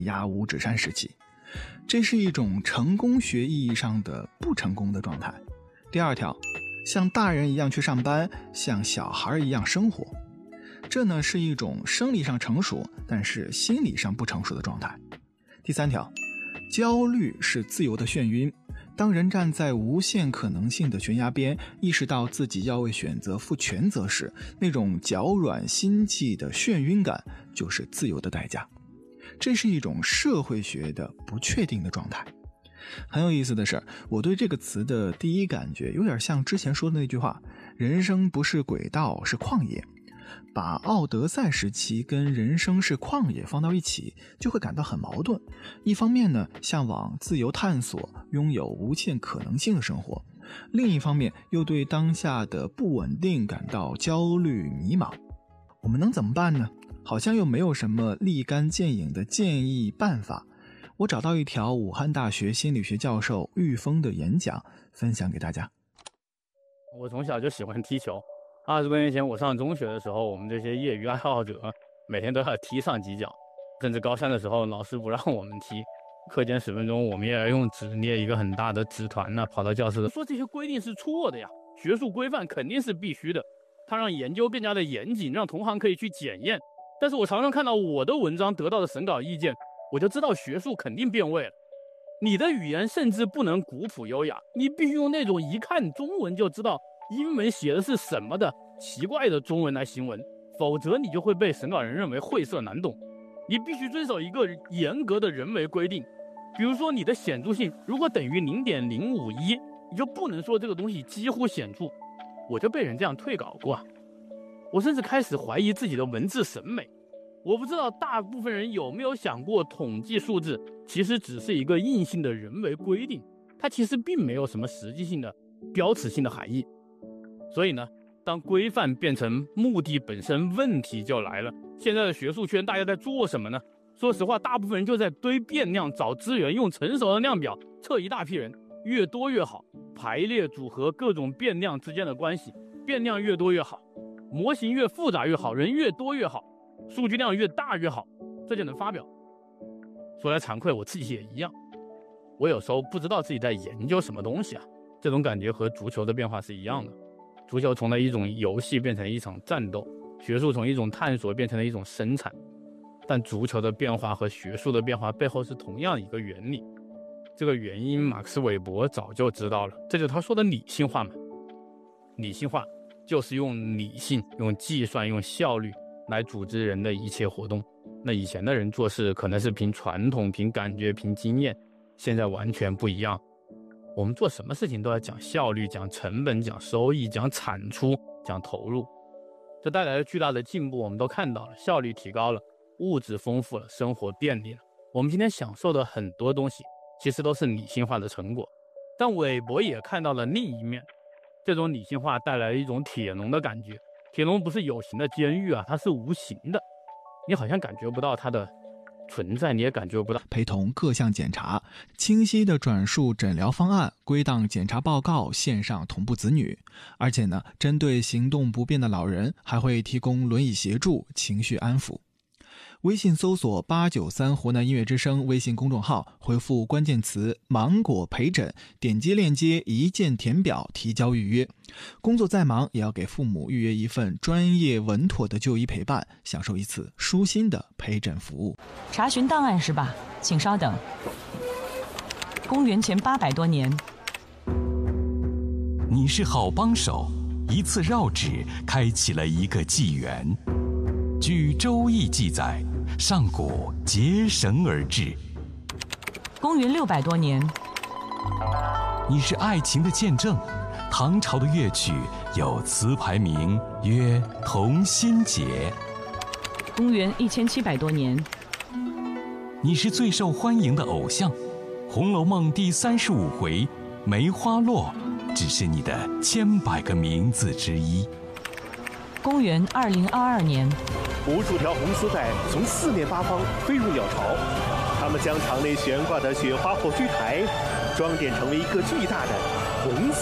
压无指山时期。这是一种成功学意义上的不成功的状态。第二条，像大人一样去上班，像小孩一样生活。这呢是一种生理上成熟，但是心理上不成熟的状态。第三条，焦虑是自由的眩晕。当人站在无限可能性的悬崖边，意识到自己要为选择负全责时，那种脚软心悸的眩晕感就是自由的代价。这是一种社会学的不确定的状态。很有意思的是，我对这个词的第一感觉有点像之前说的那句话，人生不是轨道，是旷野。把奥德赛时期跟人生是旷野放到一起，就会感到很矛盾。一方面呢，向往自由探索，拥有无限可能性的生活；另一方面，又对当下的不稳定感到焦虑迷茫。我们能怎么办呢？好像又没有什么立竿见影的建议办法。我找到一条武汉大学心理学教授玉峰的演讲，分享给大家。 我从小就喜欢踢球，20多年前我上中学的时候，我们这些业余爱好者每天都要踢上几脚，甚至高3的时候老师不让我们踢，课间10分钟我们也要用纸捏一个很大的纸团呢，跑到教室说这些规定是错的呀，学术规范肯定是必须的，它让研究更加的严谨，让同行可以去检验。但是我常常看到我的文章得到的审稿意见，我就知道学术肯定变味了。你的语言甚至不能古朴优雅，你必须用那种一看中文就知道英文写的是什么的奇怪的中文来行文，否则你就会被审稿人认为晦涩难懂。你必须遵守一个严格的人为规定，比如说你的显著性如果等于0.051，你就不能说这个东西几乎显著。我就被人这样退稿过，我甚至开始怀疑自己的文字审美。我不知道大部分人有没有想过，统计数字其实只是一个硬性的人为规定，它其实并没有什么实际性的标尺性的含义。所以呢，当规范变成目的本身，问题就来了。现在的学术圈大家在做什么呢？说实话，大部分人就在堆变量，找资源，用成熟的量表测一大批人，越多越好，排列组合各种变量之间的关系，变量越多越好，模型越复杂越好，人越多越好，数据量越大越好，这就能发表。说来惭愧，我自己也一样，我有时候不知道自己在研究什么东西啊。这种感觉和足球的变化是一样的，足球从了一种游戏变成一场战斗，学术从一种探索变成了一种生产。但足球的变化和学术的变化背后是同样一个原理，这个原因马克思韦伯早就知道了，这就是他说的理性化嘛。理性化就是用理性、用计算、用效率来组织人的一切活动。那以前的人做事可能是凭传统、凭感觉、凭经验，现在完全不一样。我们做什么事情都要讲效率、讲成本、讲收益、讲产出、讲投入，这带来了巨大的进步，我们都看到了，效率提高了，物质丰富了，生活便利了。我们今天享受的很多东西其实都是理性化的成果。但韦伯也看到了另一面，这种理性化带来了一种铁笼的感觉。铁笼不是有形的监狱啊，它是无形的，你好像感觉不到它的存在，你也感觉不到。 陪同各项检查，清晰地转述诊疗方案，归档检查报告，线上同步子女。而且呢，针对行动不便的老人，还会提供轮椅协助、情绪安抚。微信搜索893湖南音乐之声微信公众号，回复关键词芒果陪诊，点击链接一键填表提交预约。工作再忙也要给父母预约一份专业稳妥的就医陪伴，享受一次舒心的陪诊服务。 查询档案是吧？请稍等。公元前800多年， 你是好帮手，一次绕指开启了一个纪元。据《周易》记载，上古结绳而治。 公元600多年， 你是爱情的见证。唐朝的乐曲有词牌名曰《同心结》。 公元1700多年， 你是最受欢迎的偶像，《红楼梦》第35回梅花落只是你的千百个名字之一。 公元2022年， 无数条红丝带从四面八方飞入鸟巢，它们将场内悬挂的雪花火炬台装点成为一个巨大的红色